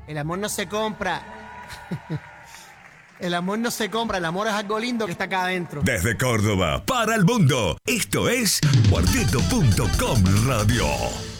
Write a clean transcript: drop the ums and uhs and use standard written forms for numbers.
El amor no se compra. El amor no se compra, el amor es algo lindo que está acá adentro. Desde Córdoba, para el mundo, esto es Cuarteto.com Radio.